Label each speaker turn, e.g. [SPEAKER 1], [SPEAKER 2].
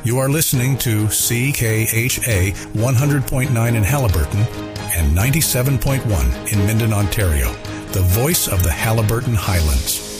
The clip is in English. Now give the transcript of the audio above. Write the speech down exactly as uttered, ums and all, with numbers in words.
[SPEAKER 1] You are listening to C K H A one hundred point nine in Haliburton and ninety-seven point one in Minden, Ontario, the voice of the Haliburton Highlands.